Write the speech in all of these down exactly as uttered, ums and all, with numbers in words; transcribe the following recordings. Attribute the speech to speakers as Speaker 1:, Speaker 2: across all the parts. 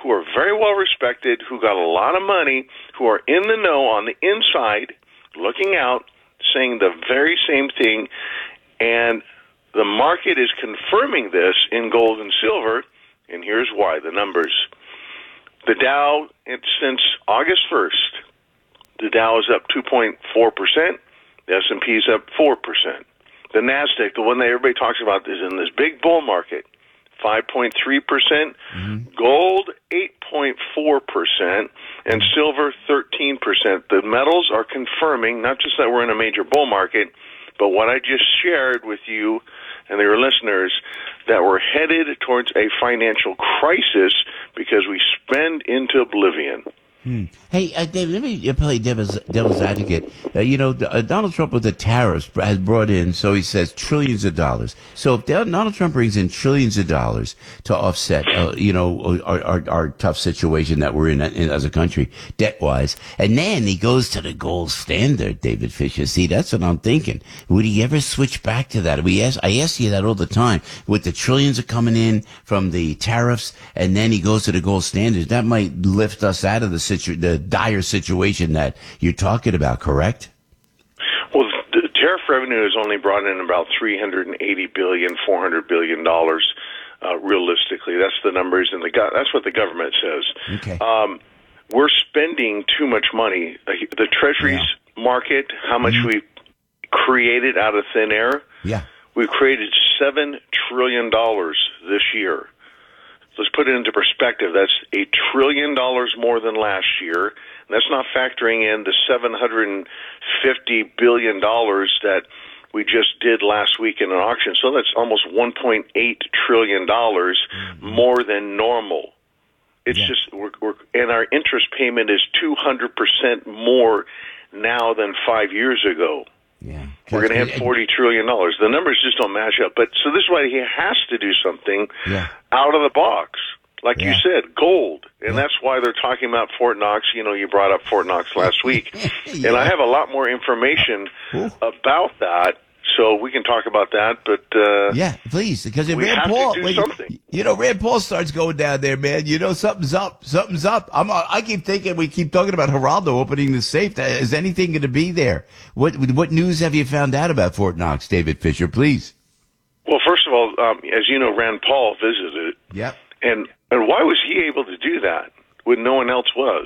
Speaker 1: who are very well respected, who got a lot of money, who are in the know on the inside, looking out, saying the very same thing, and the market is confirming this in gold and silver, and here's why, the numbers. The Dow, since August first, the Dow is up two point four percent, the S and P is up four percent. The NASDAQ, the one that everybody talks about, is in this big bull market, five point three percent, mm-hmm. Gold, eight point four percent, and silver, thirteen percent. The metals are confirming, not just that we're in a major bull market, but what I just shared with you and your listeners, that we're headed towards a financial crisis because we spend into oblivion.
Speaker 2: Hmm. Hey, uh, David, let me play devil's, devil's advocate. Uh, you know, uh, Donald Trump with the tariffs has brought in, so he says, trillions of dollars. So if Donald Trump brings in trillions of dollars to offset, uh, you know, our, our, our tough situation that we're in, in as a country, debt-wise, and then he goes to the gold standard, David Fisher. See, that's what I'm thinking. Would he ever switch back to that? We ask, I ask you that all the time. With the trillions are coming in from the tariffs, and then he goes to the gold standards, that might lift us out of the situation. The dire situation that you're talking about, correct?
Speaker 1: Well, the tariff revenue has only brought in about three hundred eighty billion dollars, four hundred billion dollars, uh, realistically. That's the numbers, and the go- that's what the government says.
Speaker 2: Okay.
Speaker 1: Um, we're spending too much money. The Treasuries yeah. market, how much mm-hmm. we created out of thin air.
Speaker 2: Yeah.
Speaker 1: We've created seven trillion dollars this year. Let's put it into perspective. That's a trillion dollars more than last year. And that's not factoring in the seven hundred fifty billion dollars that we just did last week in an auction. So that's almost one point eight trillion dollars mm-hmm. more than normal. It's yeah. just, we're, we're, and our interest payment is two hundred percent more now than five years ago.
Speaker 2: Yeah.
Speaker 1: We're going to have forty trillion dollars. The numbers just don't match up. But so this is why he has to do something
Speaker 2: yeah.
Speaker 1: out of the box. Like
Speaker 2: yeah.
Speaker 1: you said, gold. And
Speaker 2: yeah.
Speaker 1: that's why they're talking about Fort Knox. You know, you brought up Fort Knox last week. yeah. And I have a lot more information
Speaker 2: Ooh.
Speaker 1: about that. So we can talk about that, but uh,
Speaker 2: yeah, please, because if
Speaker 1: we
Speaker 2: Rand
Speaker 1: have
Speaker 2: Paul,
Speaker 1: to do
Speaker 2: when,
Speaker 1: something.
Speaker 2: You know, Rand Paul starts going down there, man. You know, something's up, something's up. I'm, I keep thinking, we keep talking about Geraldo opening the safe. Is anything going to be there? What what news have you found out about Fort Knox, David Fisher? Please.
Speaker 1: Well, first of all, um, as you know, Rand Paul visited it.
Speaker 2: Yep.
Speaker 1: And and why was he able to do that when no one else was?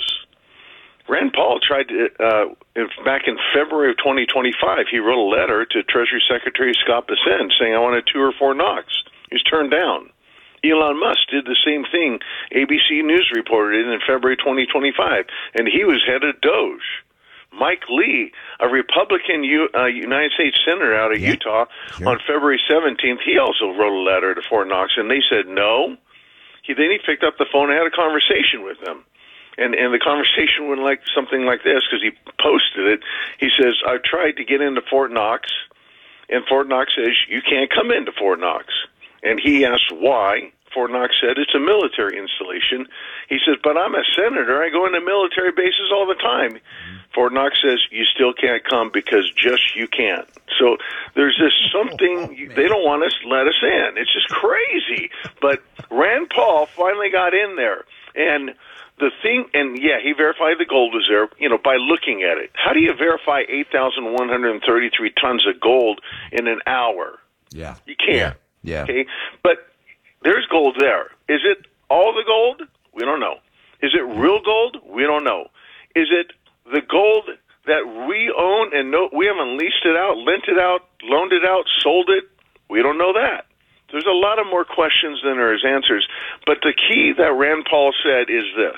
Speaker 1: Rand Paul tried to, uh, if back in February of twenty twenty-five, he wrote a letter to Treasury Secretary Scott Bessent saying, I want to tour Fort Knox. He was turned down. Elon Musk did the same thing. A B C News reported it in February twenty twenty-five, and he was head of Doge. Mike Lee, a Republican U, uh, United States Senator out of yeah. Utah, sure. on February seventeenth, he also wrote a letter to Fort Knox, and they said no. He, then he picked up the phone and had a conversation with them. And and the conversation went like something like this, because he posted it. He says, I've tried to get into Fort Knox, and Fort Knox says, you can't come into Fort Knox. And he asked why. Fort Knox said, it's a military installation. He says, but I'm a senator. I go into military bases all the time. Mm-hmm. Fort Knox says, you still can't come because just you can't. So there's this something, oh, they don't want us to let us in. It's just crazy. But Rand Paul finally got in there. And the thing, and yeah, he verified the gold was there, you know, by looking at it. How do you verify eight thousand one hundred thirty-three tons of gold in an hour?
Speaker 2: Yeah.
Speaker 1: You can't.
Speaker 2: Yeah. yeah.
Speaker 1: Okay. But there's gold there. Is it all the gold? We don't know. Is it real gold? We don't know. Is it the gold that we own and no, we haven't leased it out, lent it out, loaned it out, sold it? We don't know that. There's a lot of more questions than there is answers. But the key that Rand Paul said is this.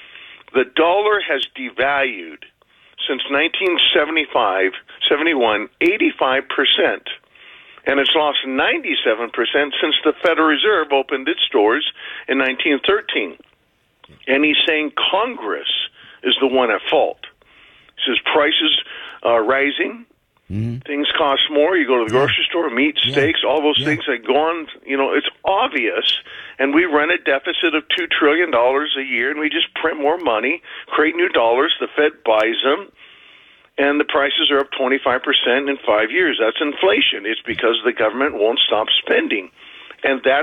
Speaker 1: The dollar has devalued since nineteen seventy-five, seventy-one, eighty-five percent. And it's lost ninety-seven percent since the Federal Reserve opened its doors in nineteen thirteen. And he's saying Congress is the one at fault. He says prices are rising. Mm-hmm. Things cost more. You go to the yeah. grocery store, meat, steaks, yeah. all those yeah. things that go on. You know, it's obvious. And we run a deficit of two trillion dollars a year, and we just print more money, create new dollars. The Fed buys them, and the prices are up twenty-five percent in five years. That's inflation. It's because the government won't stop spending. And that's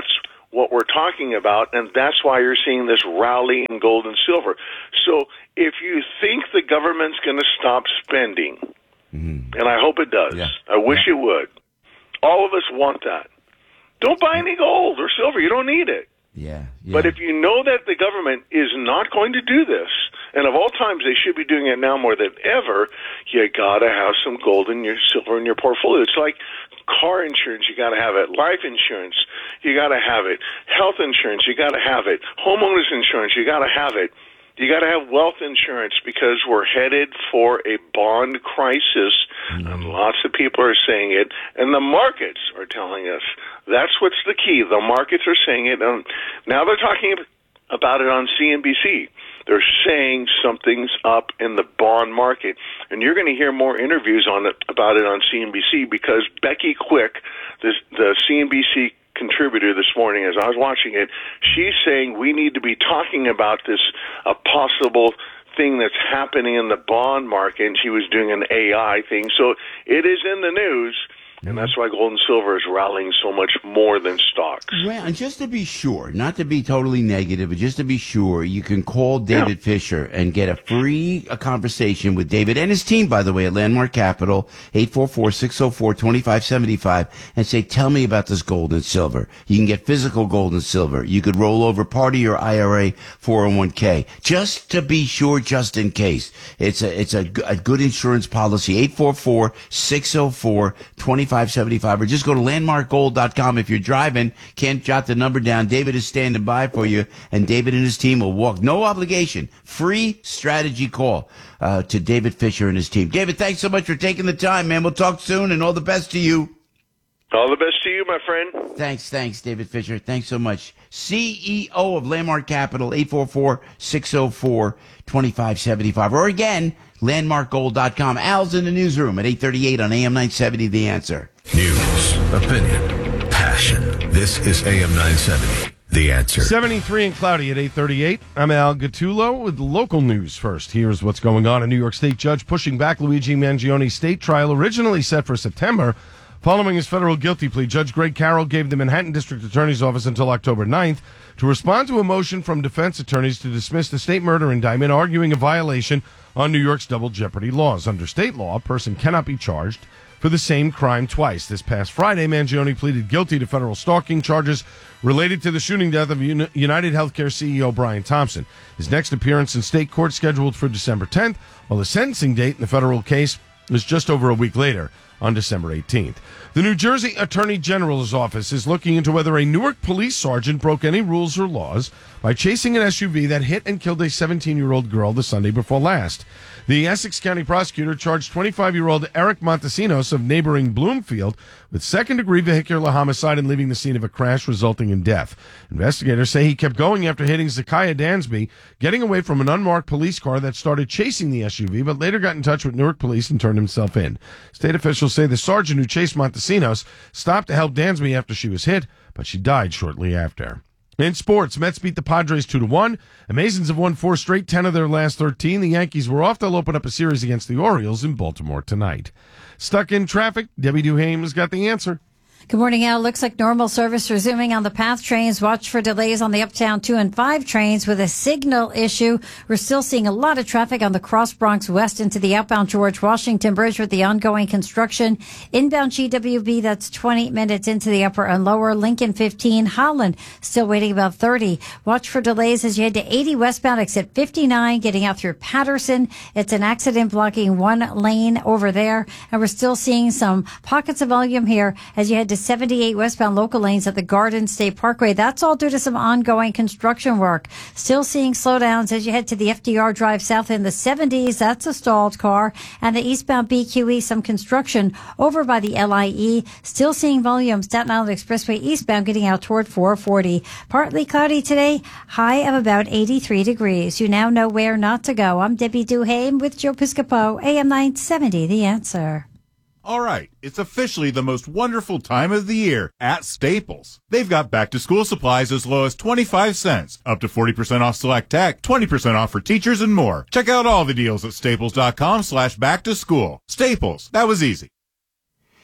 Speaker 1: what we're talking about, and that's why you're seeing this rally in gold and silver. So if you think the government's going to stop spending, mm-hmm. and I hope it does, yeah. I wish yeah. it would. All of us want that. Don't buy any gold or silver. You don't need it.
Speaker 2: Yeah, yeah.
Speaker 1: But if you know that the government is not going to do this, and of all times they should be doing it now more than ever, you got to have some gold and your silver in your portfolio. It's like car insurance, you got to have it. Life insurance, you got to have it. Health insurance, you got to have it. Homeowners insurance, you got to have it. You got to have wealth insurance because we're headed for a bond crisis, mm-hmm. and lots of people are saying it, and the markets are telling us. That's what's the key. The markets are saying it, and now they're talking about it on C N B C. They're saying something's up in the bond market, and you're going to hear more interviews on it about it on C N B C because Becky Quick, this, the C N B C contributor this morning, as I was watching it, she's saying we need to be talking about this a possible thing that's happening in the bond market, and she was doing an A I thing. So it is in the news. And that's why gold and silver is rallying so much more than stocks.
Speaker 2: Well, and just to be sure, not to be totally negative, but just to be sure, you can call David yeah. Fisher and get a free a conversation with David and his team, by the way, at Landmark Capital, eight four four, six zero four, two five seven five, and say, tell me about this gold and silver. You can get physical gold and silver. You could roll over part of your I R A four oh one k, just to be sure, just in case. It's a, it's a, a good insurance policy, eight four four, six zero four, two five seven five, or just go to landmark gold dot com. If you're driving, can't jot the number down, David is standing by for you, and David and his team will walk, no obligation, free strategy call uh, to David Fisher and his team. David, thanks so much for taking the time, man. We'll talk soon, and all the best to you.
Speaker 1: All the best to you, my friend.
Speaker 2: Thanks, thanks, David Fisher. Thanks so much. C E O of Landmark Capital, eight four four, six zero four, two five seven five. Or again, landmark gold dot com. Al's in the newsroom at eight thirty-eight on A M nine seventy, The Answer.
Speaker 3: News, opinion, passion. This is A M nine seventy, The Answer.
Speaker 4: seventy-three and cloudy at eight thirty-eight. I'm Al Gattullo with local news first. Here's what's going on. A New York State judge pushing back Luigi Mangione's state trial, originally set for September. Following his federal guilty plea, Judge Greg Carroll gave the Manhattan District Attorney's Office until October ninth to respond to a motion from defense attorneys to dismiss the state murder indictment, arguing a violation on New York's double jeopardy laws. Under state law, a person cannot be charged for the same crime twice. This past Friday, Mangione pleaded guilty to federal stalking charges related to the shooting death of United Healthcare C E O Brian Thompson. His next appearance in state court scheduled for December tenth, while the sentencing date in the federal case is just over a week later, on December eighteenth. The New Jersey Attorney General's office is looking into whether a Newark police sergeant broke any rules or laws by chasing an S U V that hit and killed a seventeen-year-old girl the Sunday before last. The Essex County prosecutor charged twenty-five-year-old Eric Montesinos of neighboring Bloomfield with second-degree vehicular homicide and leaving the scene of a crash resulting in death. Investigators say he kept going after hitting Zakiah Dansby, getting away from an unmarked police car that started chasing the S U V, but later got in touch with Newark police and turned himself in. State officials say the sergeant who chased Montesinos stopped to help Dansby after she was hit, but she died shortly after. In sports, Mets beat the Padres two to one. Amazons have won four straight, ten of their last thirteen. The Yankees were off. They'll open up a series against the Orioles in Baltimore tonight. Stuck in traffic? Debbie Duhaime has got the answer.
Speaker 5: Good morning, Al. Looks like normal service resuming on the PATH trains. Watch for delays on the Uptown two and five trains with a signal issue. We're still seeing a lot of traffic on the Cross Bronx West into the outbound George Washington Bridge with the ongoing construction. Inbound G W B, that's twenty minutes into the upper and lower. Lincoln fifteen, Holland still waiting about thirty. Watch for delays as you head to eighty westbound, exit fifty-nine, getting out through Patterson. It's an accident blocking one lane over there. And we're still seeing some pockets of volume here as you head to seventy-eight westbound local lanes at the Garden State Parkway. That's all due to some ongoing construction work. Still seeing slowdowns as you head to the F D R Drive south in the seventies. That's a stalled car. And the eastbound B Q E, some construction over by the L I E. Still seeing volume Staten Island Expressway eastbound getting out toward four forty. Partly cloudy today, high of about eighty-three degrees. You now know where not to go. I'm Debbie Duhaime with Joe Piscopo, A M nine seventy, The Answer.
Speaker 6: All right, it's officially the most wonderful time of the year at Staples. They've got back-to-school supplies as low as twenty-five cents, up to forty percent off select tech, twenty percent off for teachers, and more. Check out all the deals at staples dot com slash back to school. Staples, that was easy.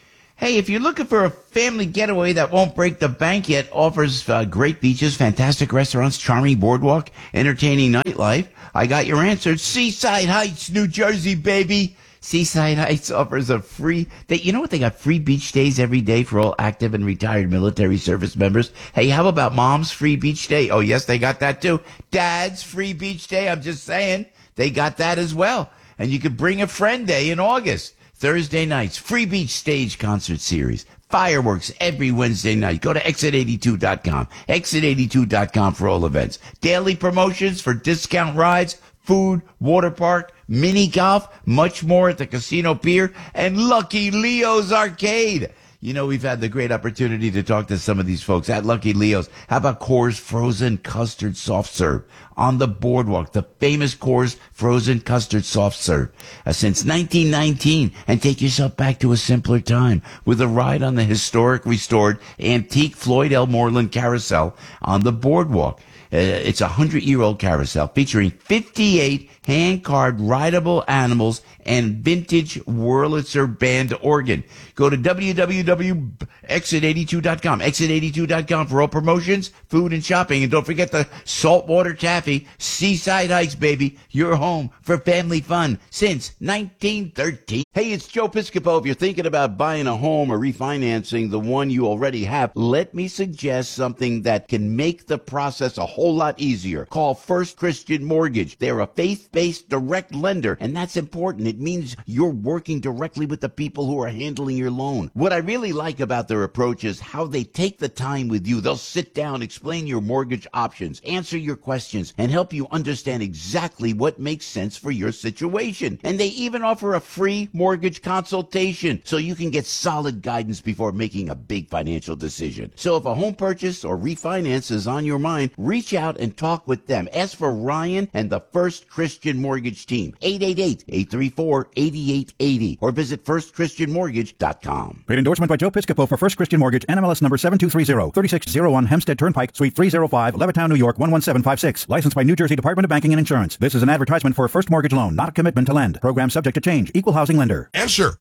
Speaker 2: Hey, if you're looking for a family getaway that won't break the bank yet offers uh, great beaches, fantastic restaurants, charming boardwalk, entertaining nightlife, I got your answer. Seaside Heights, New Jersey, baby. Seaside Heights offers a free, they, you know what? They got free beach days every day for all active and retired military service members. Hey, how about mom's free beach day? Oh, yes, they got that too. Dad's free beach day. I'm just saying they got that as well. And you could bring a friend day in August. Thursday nights, free beach stage concert series. Fireworks every Wednesday night. Go to exit eighty-two dot com. exit eighty-two dot com for all events. Daily promotions for discount rides, food, water park, mini golf, much more at the Casino Pier, and Lucky Leo's Arcade. You know, we've had the great opportunity to talk to some of these folks at Lucky Leo's. How about Coors Frozen Custard Soft Serve on the boardwalk, the famous Coors Frozen Custard Soft Serve uh, since nineteen nineteen. And take yourself back to a simpler time with a ride on the historic restored antique Floyd L. Moreland Carousel on the boardwalk. Uh, it's a hundred-year-old carousel featuring fifty-eight hand-carved rideable animals and vintage Wurlitzer band organ. Go to w w w dot exit eighty-two dot com. exit eighty-two dot com for all promotions, food, and shopping. And don't forget the saltwater taffy. Seaside Heights, baby. Your home for family fun since nineteen thirteen. Hey, it's Joe Piscopo. If you're thinking about buying a home or refinancing the one you already have, let me suggest something that can make the process a whole lot easier. Call First Christian Mortgage. They're a faith-based direct lender, and that's important. It means you're working directly with the people who are handling your loan. What I really like about their approach is how they take the time with you. They'll sit down, explain your mortgage options, answer your questions, and help you understand exactly what makes sense for your situation. And they even offer a free mortgage consultation so you can get solid guidance before making a big financial decision. So if a home purchase or refinance is on your mind, reach out and talk with them. Ask for Ryan and the First Christian Mortgage team. eight eight eight, eight three four, eight eight eight zero or visit first christian mortgage dot com.
Speaker 7: Paid endorsement by Joe Piscopo for First Christian Mortgage, N M L S number seven two three zero, three six zero one Hempstead Turnpike, Suite three oh five, Levittown, New York one one seven five six. Licensed by New Jersey Department of Banking and Insurance. This is an advertisement for a first mortgage loan, not a commitment to lend. Program subject to change. Equal housing lender.
Speaker 3: Answer.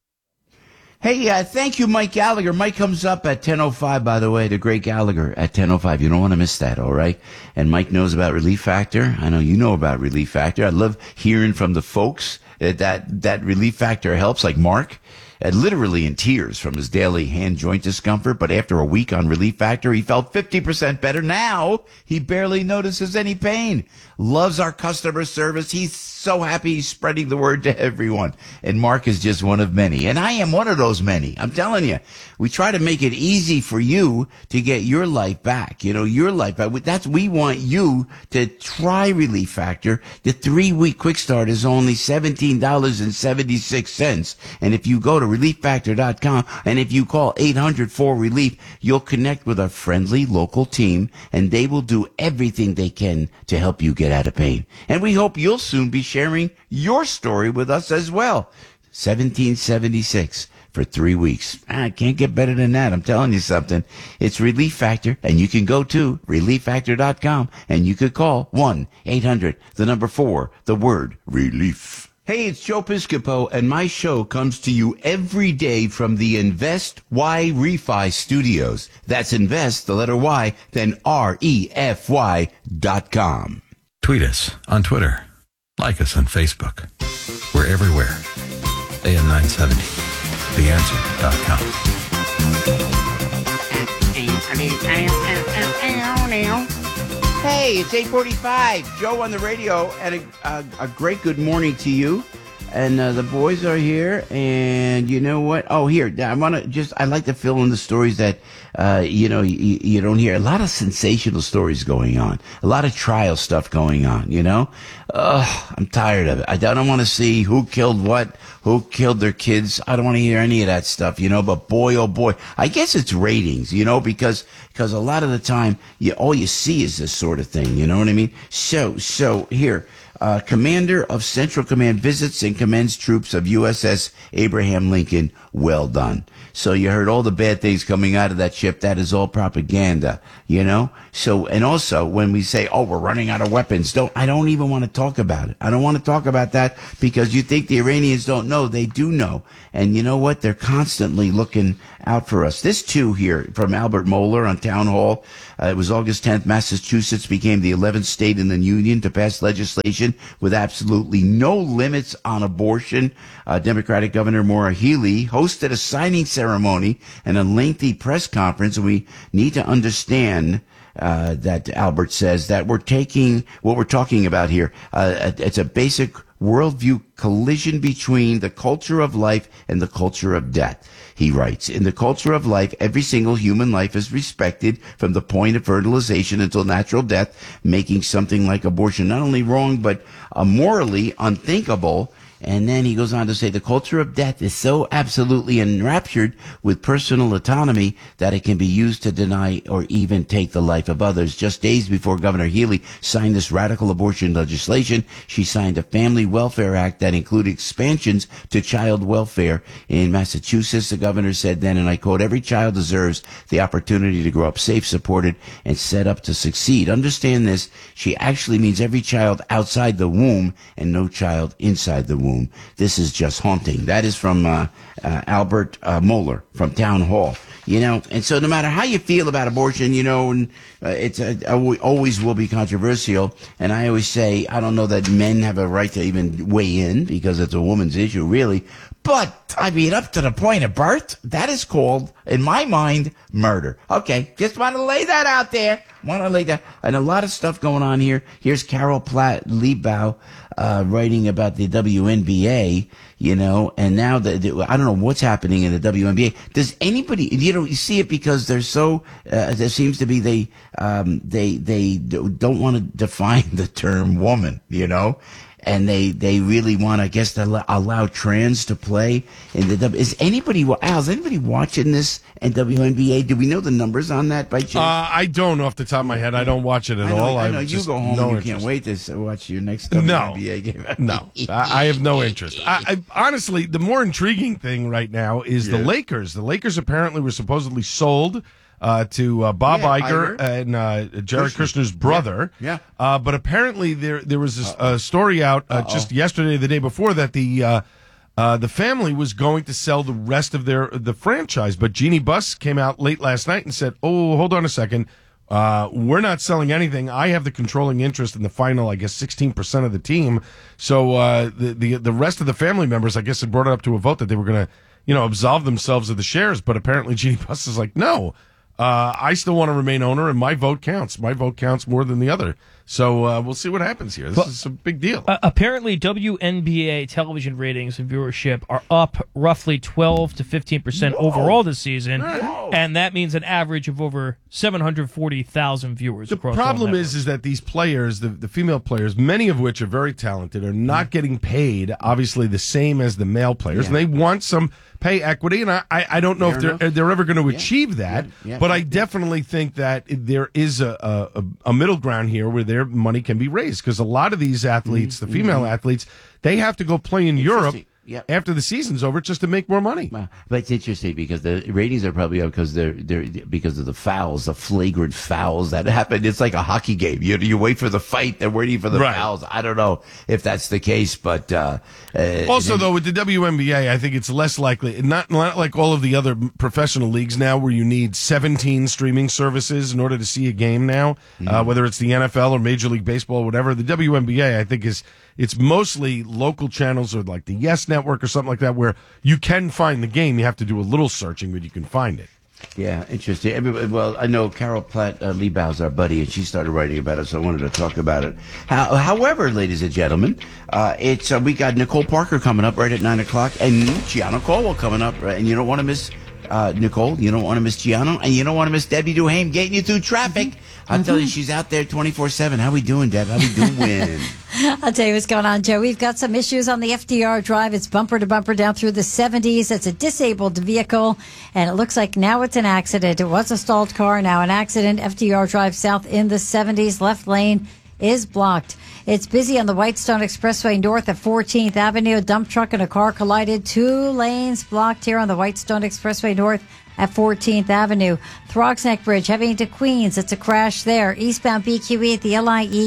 Speaker 2: Hey, uh, thank you, Mike Gallagher. Mike comes up at ten oh five, by the way, the great Gallagher at ten oh five. You don't want to miss that, all right? And Mike knows about Relief Factor. I know you know about Relief Factor. I love hearing from the folks that that, that Relief Factor helps, like Mark. Uh, literally in tears from his daily hand joint discomfort, but after a week on Relief Factor, he felt fifty percent better. Now, he barely notices any pain. Loves our customer service. He's so happy he's spreading the word to everyone. And Mark is just one of many. And I am one of those many. I'm telling you, we try to make it easy for you to get your life back. You know, your life back. That's, we want you to try Relief Factor. The three-week quick start is only seventeen dollars and seventy-six cents. And if you go to relief factor dot com and if you call eight hundred four relief, you'll connect with a friendly local team and they will do everything they can to help you get out of pain. And we hope you'll soon be sharing your story with us as well. seventeen seventy-six for three weeks. I can't get better than that. I'm telling you something. It's Relief Factor, and you can go to relief factor dot com and you could call one eight hundred, the number four, the word relief. Hey, it's Joe Piscopo, and my show comes to you every day from the Invest Y Refi Studios. That's Invest, the letter Y, then R E F Y dot com.
Speaker 3: Tweet us on Twitter. Like us on Facebook. We're everywhere. A M nine seventy, the answer dot com.
Speaker 2: Hey, it's eight forty-five. Joe on the radio, and a, a, a great good morning to you. And uh, the boys are here, and you know what? Oh, here, I want to just, I like to fill in the stories that, uh, you know, you, you don't hear. A lot of sensational stories going on. A lot of trial stuff going on, you know? Ugh, I'm tired of it. I don't want to see who killed what, who killed their kids. I don't want to hear any of that stuff, you know? But boy, oh boy, I guess it's ratings, you know, because, because a lot of the time, you, all you see is this sort of thing, you know what I mean? So, so, here. Uh, Commander of Central Command visits and commends troops of U S S Abraham Lincoln. Well done. So you heard all the bad things coming out of that ship. That is all propaganda, you know? So, and also when we say, oh, we're running out of weapons, don't, I don't even want to talk about it. I don't want to talk about that because you think the Iranians don't know. They do know. And you know what? They're constantly looking out for us. This too here from Albert Mohler on Town Hall. Uh, it was August tenth. Massachusetts became the eleventh state in the union to pass legislation with absolutely no limits on abortion. Uh, Democratic Governor Maura Healey hosted a signing ceremony and a lengthy press conference. We need to understand uh, that Albert says that we're taking what we're talking about here. Uh, it's a basic worldview collision between the culture of life and the culture of death. He writes, in the culture of life, every single human life is respected from the point of fertilization until natural death, making something like abortion not only wrong, but uh, morally unthinkable. And then he goes on to say the culture of death is so absolutely enraptured with personal autonomy that it can be used to deny or even take the life of others. Just days before Governor Healey signed this radical abortion legislation, she signed a Family Welfare Act that included expansions to child welfare. In Massachusetts, the governor said then, and I quote, every child deserves the opportunity to grow up safe, supported, and set up to succeed. Understand this, she actually means every child outside the womb and no child inside the womb. This is just haunting. That is from uh, uh, Albert uh, Mohler from Town Hall. You know, and so no matter how you feel about abortion, you know, and uh, it's uh, always will be controversial. And I always say, I don't know that men have a right to even weigh in because it's a woman's issue, really. But, I mean, up to the point of birth, that is called, in my mind, murder. Okay, just want to lay that out there. Want to lay that. And a lot of stuff going on here. Here's Carol Platt Liebau uh, writing about the W N B A, you know, and now the, the, I don't know what's happening in the W N B A. Does anybody, you know, you see it because they're so, uh, there seems to be they, um, they, they don't want to define the term woman, you know? And they, they really want, I guess, to allow, allow trans to play in the W. Is anybody, Al, is anybody watching this in W N B A? Do we know the numbers on that by chance?
Speaker 4: Uh, I don't off the top of my head. I don't watch it at
Speaker 2: I know,
Speaker 4: all.
Speaker 2: I know
Speaker 4: I've
Speaker 2: you
Speaker 4: just
Speaker 2: go home
Speaker 4: no
Speaker 2: and you
Speaker 4: interest.
Speaker 2: can't wait to watch your next W N B A
Speaker 4: no,
Speaker 2: game.
Speaker 4: no, I, I have no interest. I, I, honestly, the more intriguing thing right now is
Speaker 2: Yeah.
Speaker 4: the Lakers. The Lakers apparently were supposedly sold Uh, to uh, Bob
Speaker 2: Yeah,
Speaker 4: Iger
Speaker 2: Iger.
Speaker 4: and uh, Jared
Speaker 2: Kushner.
Speaker 4: Kushner's brother.
Speaker 2: Yeah.
Speaker 4: Uh, but apparently there there was a, a story out uh, just yesterday, the day before, that the uh, uh, the family was going to sell the rest of their the franchise. But Jeannie Buss came out late last night and said, "Oh, hold on a second, uh, we're not selling anything. I have the controlling interest in the final, I guess, sixteen percent of the team." So uh, the the the rest of the family members, I guess, had brought it up to a vote that they were going to, you know, absolve themselves of the shares. But apparently Jeannie Buss is like, no. Uh, I still want to remain owner, and my vote counts. My vote counts more than the other. So uh, we'll see what happens here. This
Speaker 8: Well,
Speaker 4: is a big deal.
Speaker 8: Uh, apparently, W N B A television ratings and viewership are up roughly twelve to fifteen percent overall this season, and that means an average of over seven hundred forty thousand viewers
Speaker 4: The
Speaker 8: across all
Speaker 4: problem is,
Speaker 8: networks.
Speaker 4: is that these players, the, the female players, many of which are very talented, are not getting paid, obviously, the same as the male players, and they want some pay equity, and I, I, I don't know
Speaker 2: Fair
Speaker 4: if they're
Speaker 2: enough.
Speaker 4: they're ever going to
Speaker 2: Yeah.
Speaker 4: achieve that,
Speaker 2: Yeah. Yeah.
Speaker 4: but I
Speaker 2: Yeah.
Speaker 4: definitely think that there is a, a, a middle ground here where their money can be raised, because a lot of these athletes, the female athletes, they have to go play in Europe
Speaker 2: Yeah.
Speaker 4: after the season's over just to make more money.
Speaker 2: Wow. But it's interesting because the ratings are probably up because they're they're because of the fouls, the flagrant fouls that happen. It's like a hockey game. You you wait for the fight, they're waiting for the
Speaker 4: Right.
Speaker 2: fouls. I don't know if that's the case, but uh, uh,
Speaker 4: Also, though, with the W N B A, I think it's less likely, not, not like all of the other professional leagues now where you need seventeen streaming services in order to see a game now, uh, whether it's the N F L or Major League Baseball or whatever. The W N B A, I think, is it's mostly local channels or like the Yes Network or something like that where you can find the game. You have to do a little searching, but you can find it.
Speaker 2: Yeah, interesting. Everybody, well, I know Carol Platt uh, Liebau's our buddy, and she started writing about it, so I wanted to talk about it. How, however, ladies and gentlemen, uh, it's uh, we got Nicole Parker coming up right at nine o'clock, and Gianno Caldwell coming up, right? And you don't want to miss uh, Nicole, you don't want to miss Gianno, and you don't want to miss Debbie Duhame getting you through traffic.
Speaker 5: Mm-hmm.
Speaker 2: I'll tell you, she's out there twenty-four seven. How we doing, Deb? How we doing?
Speaker 5: I'll tell you what's going on, Joe. We've got some issues on the F D R drive. It's bumper to bumper down through the seventies. It's a disabled vehicle, and it looks like now it's an accident. It was a stalled car, now an accident. F D R drive south in the seventies. Left lane is blocked. It's busy on the Whitestone Expressway north at fourteenth Avenue. A dump truck and a car collided. Two lanes blocked here on the Whitestone Expressway north at fourteenth Avenue. Throgsneck Bridge heading to Queens. It's a crash there. Eastbound B Q E at the L I E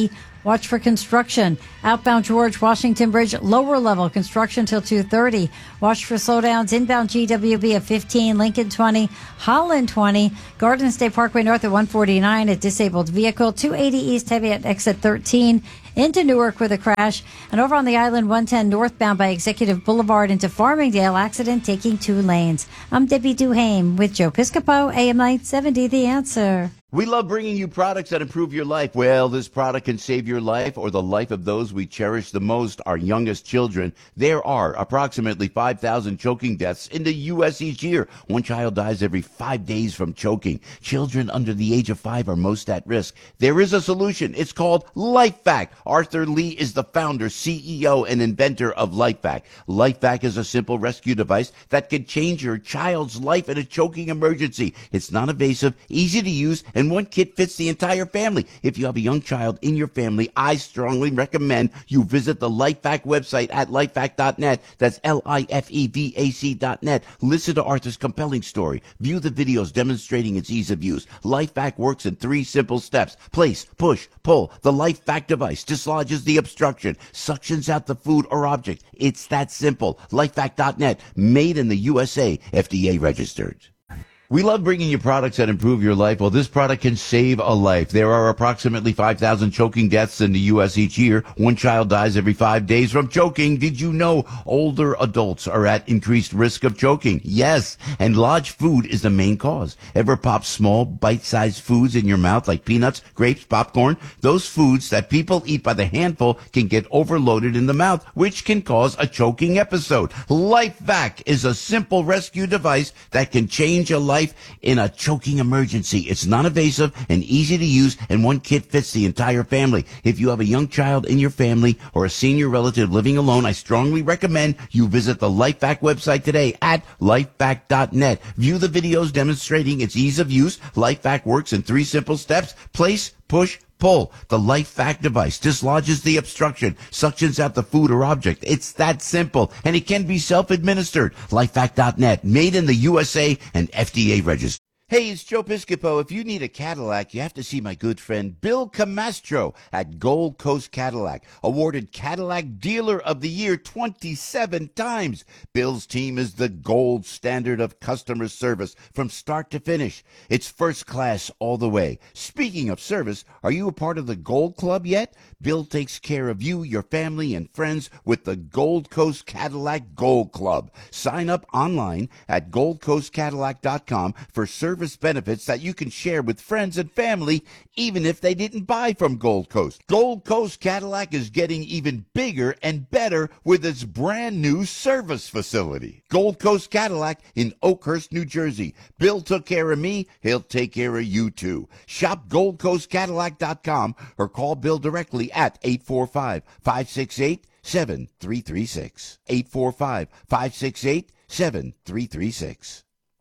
Speaker 5: Watch for construction. Outbound George Washington Bridge, lower level construction till two thirty. Watch for slowdowns. Inbound G W B at fifteen, Lincoln twenty, Holland twenty, Garden State Parkway North at one forty-nine, a disabled vehicle, two eighty East Heavy at exit thirteen, into Newark with a crash, and over on the island, one ten northbound by Executive Boulevard into Farmingdale, accident taking two lanes. I'm Debbie Duhame with Joe Piscopo, A M nine seventy, The Answer.
Speaker 2: We love bringing you products that improve your life. Well, this product can save your life or the life of those we cherish the most, our youngest children. There are approximately five thousand choking deaths in the U S each year. One child dies every five days from choking. Children under the age of five are most at risk. There is a solution. It's called LifeVac. Arthur Lee is the founder, C E O, and inventor of LifeVac. LifeVac is a simple rescue device that can change your child's life in a choking emergency. It's non-invasive, easy to use, and one kit fits the entire family. If you have a young child in your family, I strongly recommend you visit the LifeVac website at lifevac dot net. That's L I F E V A C dot net. Listen to Arthur's compelling story. View the videos demonstrating its ease of use. LifeVac works in three simple steps. Place, push, pull. The LifeVac device dislodges the obstruction, suctions out the food or object. It's that simple. lifevac dot net. Made in the U S A. F D A registered. We love bringing you products that improve your life. Well, this product can save a life. There are approximately five thousand choking deaths in the U S each year. One child dies every five days from choking. Did you know older adults are at increased risk of choking? Yes, and large food is the main cause. Ever pop small, bite-sized foods in your mouth like peanuts, grapes, popcorn? Those foods that people eat by the handful can get overloaded in the mouth, which can cause a choking episode. LifeVac is a simple rescue device that can change a life in a choking emergency. It's non-invasive and easy to use, and one kit fits the entire family. If you have a young child in your family or a senior relative living alone, I strongly recommend you visit the LifeVac website today at lifevac dot net. View the videos demonstrating its ease of use. LifeVac works in three simple steps. Place, push, pull. The LifeVac device dislodges the obstruction, suctions out the food or object. It's that simple, and it can be self-administered. lifevac dot net, made in the U S A and F D A registered. Hey, it's Joe Piscopo. If you need a Cadillac, you have to see my good friend Bill Camastro at Gold Coast Cadillac, awarded Cadillac Dealer of the Year twenty-seven times. Bill's team is the gold standard of customer service from start to finish. It's first class all the way. Speaking of service, are you a part of the Gold Club yet? Bill takes care of you, your family, and friends with the Gold Coast Cadillac Gold Club. Sign up online at gold coast cadillac dot com for service benefits that you can share with friends and family, even if they didn't buy from Gold Coast. Gold Coast Cadillac is getting even bigger and better with its brand new service facility. Gold Coast Cadillac in Oakhurst, New Jersey. Bill took care of me. He'll take care of you too. Shop gold coast cadillac dot com or call Bill directly at eight four five, five six eight, seven three three six. eight four five, five six eight, seven three three six.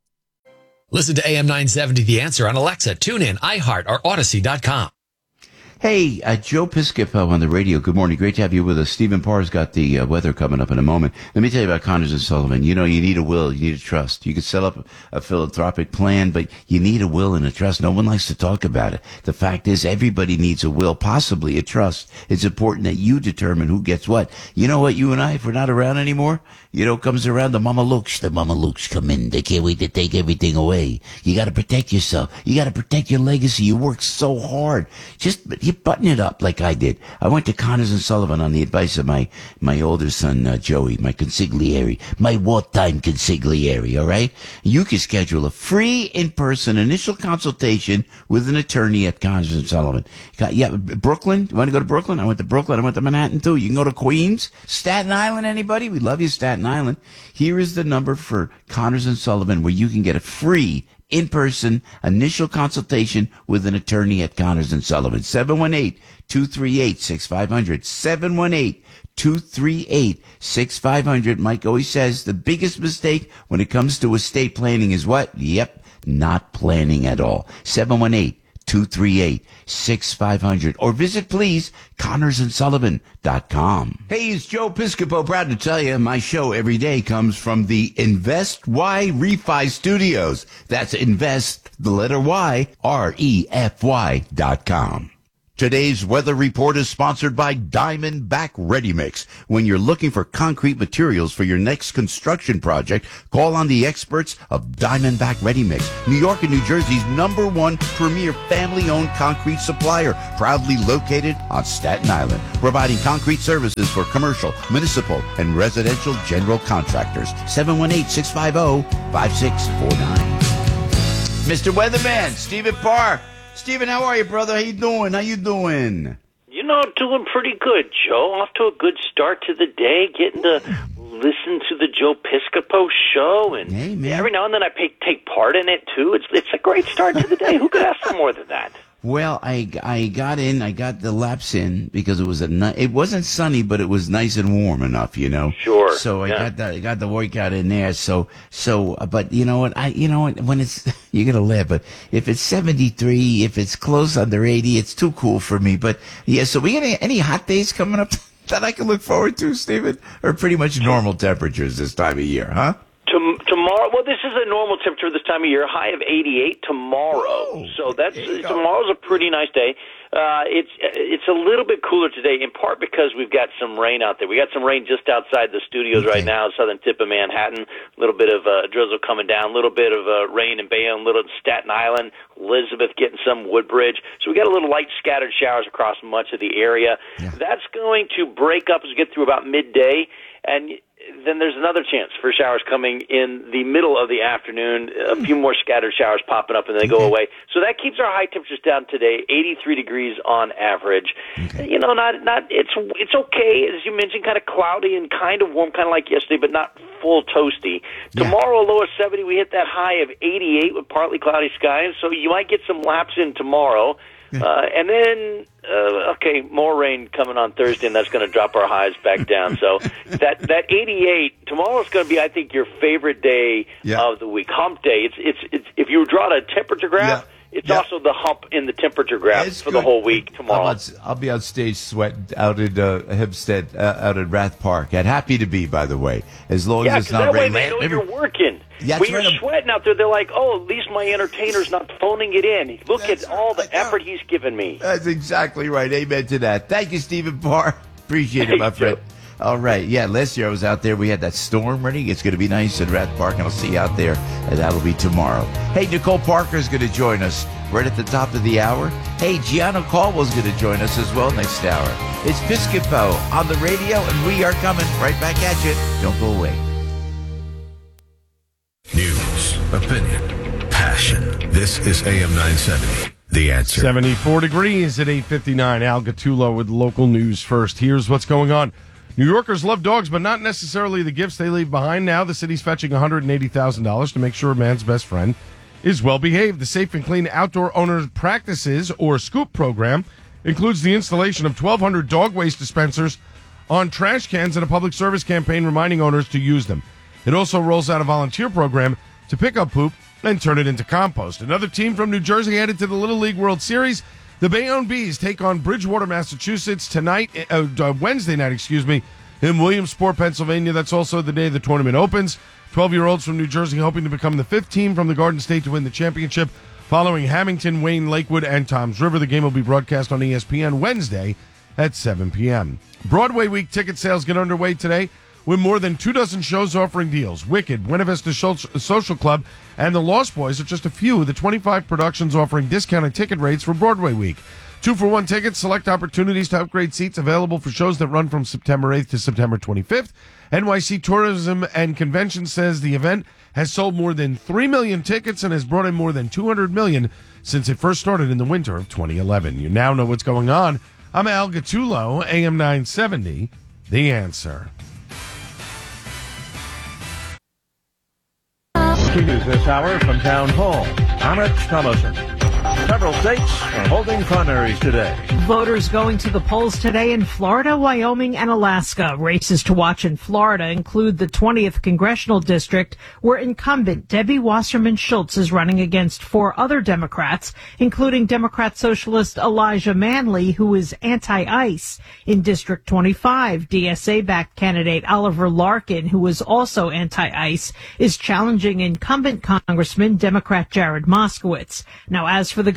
Speaker 9: Listen to A M nine seventy The Answer on Alexa, TuneIn, iHeart, or Odyssey dot com.
Speaker 2: Hey, uh, Joe Piscopo on the radio. Good morning. Great to have you with us. Stephen Parr's got the uh, weather coming up in a moment. Let me tell you about Connors and Sullivan. You know, you need a will. You need a trust. You can set up a philanthropic plan, but you need a will and a trust. No one likes to talk about it. The fact is, everybody needs a will, possibly a trust. It's important that you determine who gets what. You know what, you and I, if we're not around anymore, you know, comes around the Mama Lukes. The Mama Lukes come in. They can't wait to take everything away. You got to protect yourself. You got to protect your legacy. You work so hard. Just you button it up like I did. I went to Connors and Sullivan on the advice of my my older son uh, Joey, my consigliere, my wartime consigliere. All right, you can schedule a free in-person initial consultation with an attorney at Connors and Sullivan. Got, yeah, Brooklyn. You want to go to Brooklyn? I went to Brooklyn. I went to Manhattan too. You can go to Queens, Staten Island. Anybody? We love you, Staten Island. Here is the number for Connors and Sullivan where you can get a free in-person initial consultation with an attorney at Connors and Sullivan. seven one eight, two three eight, six five zero zero. seven one eight, two three eight, six five zero zero. Mike always says the biggest mistake when it comes to estate planning is what? Yep, not planning at all. seven one eight, two three eight, six five zero zero. Or visit, please, connors and sullivan dot com. Hey, it's Joe Piscopo. Proud to tell you my show every day comes from the Invest Y Refi Studios. That's Invest, the letter Y, R E F Y dot com. Today's weather report is sponsored by Diamondback Ready Mix. When you're looking for concrete materials for your next construction project, call on the experts of Diamondback Ready Mix, New York and New Jersey's number one premier family-owned concrete supplier, proudly located on Staten Island, providing concrete services for commercial, municipal, and residential general contractors. seven one eight, six five zero, five six four nine. Mister Weatherman, Stephen Parr. Stephen, how are you, brother? How you doing? How you doing?
Speaker 10: You know, doing pretty good, Joe. Off to a good start to the day, getting to listen to the Joe Piscopo show, and
Speaker 2: hey, man.
Speaker 10: every now and then I pay, take part in it, too. It's it's a great start to the day. Who could ask for more than that?
Speaker 2: Well, I, I got in, I got the laps in because it was a ni- it wasn't sunny, but it was nice and warm enough, you know.
Speaker 10: Sure.
Speaker 2: So I
Speaker 10: yeah.
Speaker 2: got the I got the workout in there. So so, but you know what? I you know what? When it's you're gonna laugh, but if it's seventy-three, if it's close under eighty, it's too cool for me. But yeah, so we got any, any hot days coming up that I can look forward to, Stephen, or pretty much normal temperatures this time of year, huh?
Speaker 10: Tom- tomorrow, well, this is a normal temperature this time of year. High of eighty-eight tomorrow,
Speaker 2: oh,
Speaker 10: so that's tomorrow's a pretty nice day. Uh, it's it's a little bit cooler today, in part because we've got some rain out there. We got some rain just outside the studios
Speaker 2: okay.
Speaker 10: right now, southern tip of Manhattan. A little bit of uh, drizzle coming down, a little bit of uh, rain in Bayonne, a little in Staten Island, Elizabeth getting some Woodbridge. So we got a little light scattered showers across much of the area.
Speaker 2: Yeah.
Speaker 10: That's going to break up as we get through about midday, and then there's another chance for showers coming in the middle of the afternoon, a few more scattered showers popping up, and they go away. So that keeps our high temperatures down today, eighty-three degrees on average. Okay. You know, not not it's it's okay, as you mentioned, kind of cloudy and kind of warm, kind of like yesterday, but not full toasty. Yeah. Tomorrow, a low of seventy, we hit that high of eighty-eight with partly cloudy skies, so you might get some laps in tomorrow. Uh, and then, uh, okay, more rain coming on Thursday, and that's going to drop our highs back down. So that that eighty-eight tomorrow's going to be, I think, your favorite day yeah. of the week, hump day. It's it's it's if you were drawing a temperature graph. Yeah. It's yeah. also the hump in the temperature graph it's for good. the whole week tomorrow.
Speaker 2: I'll, I'll be on stage sweating out in uh, Hempstead, uh, out at Rath Park. And happy to be, by the way, as long
Speaker 10: yeah,
Speaker 2: as it's not
Speaker 10: that
Speaker 2: raining.
Speaker 10: Way they know
Speaker 2: Maybe,
Speaker 10: you're working.
Speaker 2: Yeah,
Speaker 10: when you're
Speaker 2: right.
Speaker 10: sweating out there, they're like, oh, at least my entertainer's not phoning it in. Look
Speaker 2: that's
Speaker 10: at all the
Speaker 2: right.
Speaker 10: effort he's given me.
Speaker 2: That's exactly right. Amen to that. Thank you, Stephen Parr. Appreciate it, my friend. All right. Yeah, last year I was out there. We had that storm ready. It's going to be nice at Rath Park, and I'll see you out there. And that'll be tomorrow. Hey, Nicole Parker is going to join us right at the top of the hour. Hey, Gianna Caldwell's going to join us as well next hour. It's Piscopo on the radio, and we are coming right back at you. Don't go away.
Speaker 3: News, opinion, passion. This is A M nine seventy. The Answer.
Speaker 4: seventy-four degrees at eight fifty-nine. Al Gattulo with local news first. Here's what's going on. New Yorkers love dogs, but not necessarily the gifts they leave behind. Now the city's fetching one hundred eighty thousand dollars to make sure a man's best friend is well behaved. The Safe and Clean Outdoor Owners Practices, or SCOOP program, includes the installation of twelve hundred dog waste dispensers on trash cans and a public service campaign reminding owners to use them. It also rolls out a volunteer program to pick up poop and turn it into compost. Another team from New Jersey headed to the Little League World Series. The Bayonne Bees take on Bridgewater, Massachusetts tonight, uh, uh, Wednesday night, excuse me, in Williamsport, Pennsylvania. That's also the day the tournament opens. twelve-year-olds from New Jersey hoping to become the fifth team from the Garden State to win the championship, following Hamilton, Wayne, Lakewood, and Toms River. The game will be broadcast on E S P N Wednesday at seven p.m. Broadway Week ticket sales get underway today with more than two dozen shows offering deals. Wicked, Buena Vista Social Club, and The Lost Boys are just a few of the twenty-five productions offering discounted ticket rates for Broadway Week. Two for one tickets, select opportunities to upgrade seats available for shows that run from September eighth to September twenty-fifth. N Y C Tourism and Convention says the event has sold more than three million tickets and has brought in more than two hundred million dollars since it first started in the winter of twenty eleven. You now know what's going on. I'm Al Gattulo, A M nine seventy, The Answer.
Speaker 11: News this hour from Town Hall. I'm Rich Thomason. Several states are holding primaries today.
Speaker 12: Voters going to the polls today in Florida, Wyoming, and Alaska. Races to watch in Florida include the twentieth Congressional District, where incumbent Debbie Wasserman Schultz is running against four other Democrats, including Democrat Socialist Elijah Manley, who is anti-ICE. In District twenty-five, D S A-backed candidate Oliver Larkin, who is also anti-ICE, is challenging incumbent Congressman Democrat Jared Moskowitz. Now, as for the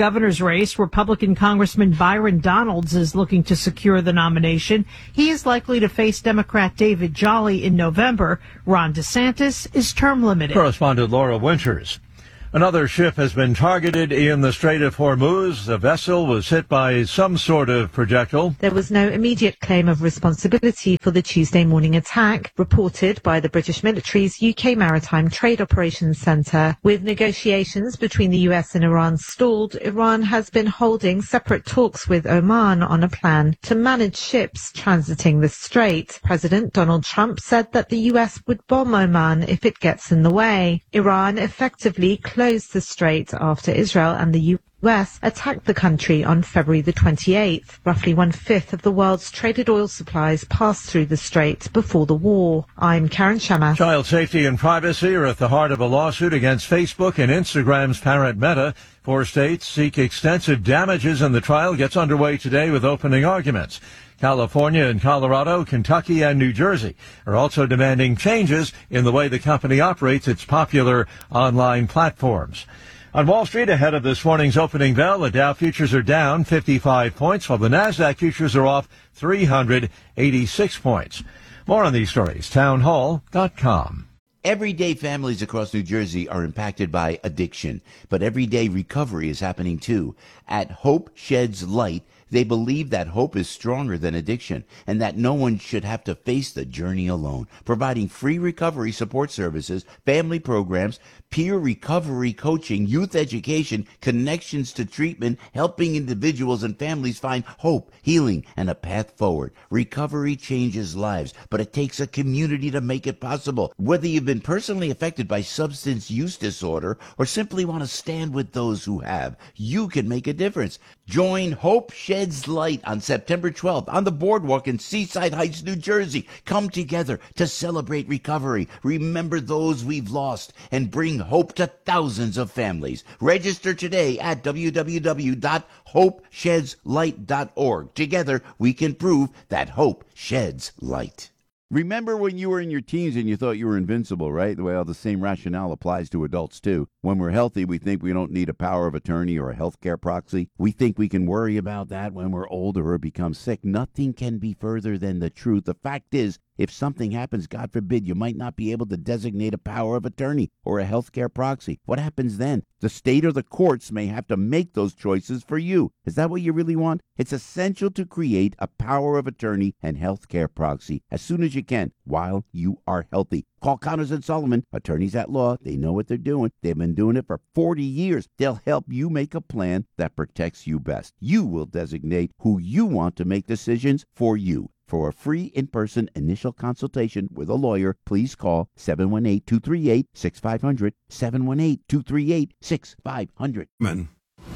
Speaker 12: governor's race, Republican Congressman Byron Donalds is looking to secure the nomination. He is likely to face Democrat David Jolly in November. Ron DeSantis is term limited.
Speaker 11: Correspondent Laura Winters. Another ship has been targeted in the Strait of Hormuz. The vessel was hit by some sort of projectile.
Speaker 13: There was no immediate claim of responsibility for the Tuesday morning attack, reported by the British military's U K Maritime Trade Operations Centre. With negotiations between the U S and Iran stalled, Iran has been holding separate talks with Oman on a plan to manage ships transiting the strait. President Donald Trump said that the U S would bomb Oman if it gets in the way. Iran effectively closed the strait after Israel and the U S attacked the country on February the twenty-eighth. Roughly one-fifth of the world's traded oil supplies passed through the strait before the war. I'm Karen Shamath.
Speaker 11: Child safety and privacy are at the heart of a lawsuit against Facebook and Instagram's parent Meta. Four states seek extensive damages, and the trial gets underway today with opening arguments. California and Colorado, Kentucky and New Jersey are also demanding changes in the way the company operates its popular online platforms. On Wall Street, ahead of this morning's opening bell, the Dow futures are down fifty-five points, while the Nasdaq futures are off three hundred eighty-six points. More on these stories, town hall dot com.
Speaker 2: Everyday families across New Jersey are impacted by addiction, but everyday recovery is happening too. At Hope Sheds Light, they believe that hope is stronger than addiction and that no one should have to face the journey alone, providing free recovery support services, family programs, peer recovery coaching, youth education, connections to treatment, helping individuals and families find hope, healing, and a path forward. Recovery changes lives, but it takes a community to make it possible. Whether you've been personally affected by substance use disorder or simply want to stand with those who have, you can make a difference. Join Hope Sheds Light on September twelfth on the boardwalk in Seaside Heights, New Jersey. Come together to celebrate recovery, remember those we've lost, and bring hope to thousands of families. Register today at w w w dot hope sheds light dot org. Together, we can prove that hope sheds light.
Speaker 14: Remember when you were in your teens and you thought you were invincible, right? Well, the same rationale applies to adults, too. When we're healthy, we think we don't need a power of attorney or a healthcare proxy. We think we can worry about that when we're older or become sick. Nothing can be further than the truth. The fact is, if something happens, God forbid, you might not be able to designate a power of attorney or a healthcare proxy. What happens then? The state or the courts may have to make those choices for you. Is that what you really want? It's essential to create a power of attorney and healthcare proxy as soon as you can while you are healthy. Call Connors and Sullivan, attorneys at law. They know what they're doing. They've been doing it for forty years. They'll help you make a plan that protects you best. You will designate who you want to make decisions for you. For a free in-person initial consultation with a lawyer, please call seven one eight, two three eight, six five zero zero, seven one eight, two three eight, six five zero zero.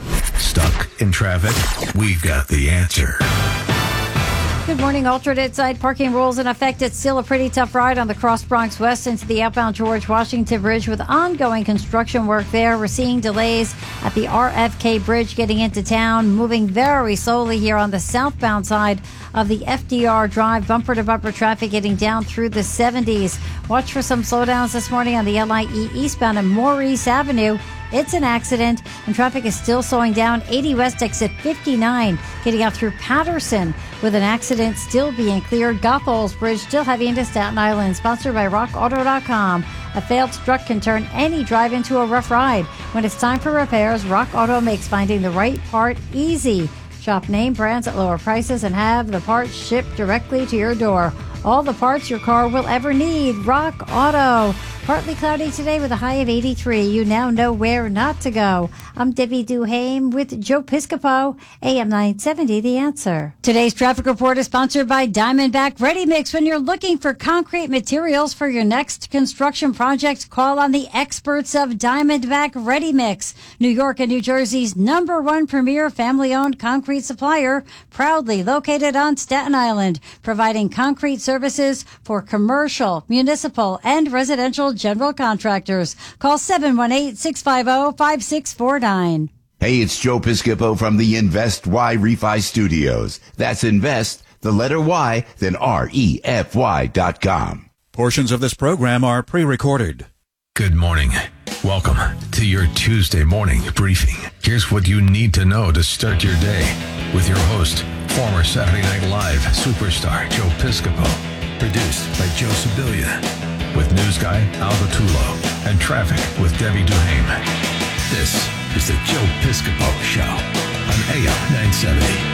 Speaker 3: Stuck in traffic? We've got the answer.
Speaker 5: Good morning. Alternate side parking rules in effect. It's still a pretty tough ride on the Cross Bronx West into the outbound George Washington Bridge with ongoing construction work there. We're seeing delays at the R F K Bridge getting into town, moving very slowly here on the southbound side of the F D R Drive. Bumper to bumper traffic getting down through the seventies. Watch for some slowdowns this morning on the L I E eastbound and Maurice Avenue. It's an accident, and traffic is still slowing down. eighty West exit fifty-nine, getting out through Patterson with an accident still being cleared. Gotholz Bridge still heavy into Staten Island. Sponsored by rock auto dot com. A failed truck can turn any drive into a rough ride. When it's time for repairs, Rock Auto makes finding the right part easy. Shop name brands at lower prices and have the parts shipped directly to your door. All the parts your car will ever need. Rock Auto. Partly cloudy today with a high of eighty-three. You now know where not to go. I'm Debbie Duhame with Joe Piscopo, A M nine seventy, The Answer. Today's traffic report is sponsored by Diamondback Ready Mix. When you're looking for concrete materials for your next construction project, call on the experts of Diamondback Ready Mix. New York and New Jersey's number one premier family-owned concrete supplier, proudly located on Staten Island, providing concrete services for commercial, municipal, and residential general contractors. Call seven one eight, six five zero, five six four nine.
Speaker 2: Hey, it's Joe Piscopo from the Invest Y Refi Studios. That's invest, the letter Y, then R E F Y dot com.
Speaker 7: Portions of this program are pre-recorded.
Speaker 3: Good morning. Welcome to your Tuesday morning briefing. Here's what you need to know to start your day with your host, former Saturday Night Live superstar Joe Piscopo. Produced by Joe Sibilia. With news guy Al Gattulo and traffic with Debbie Duhame. This is the Joe Piscopo Show on A M nine seventy.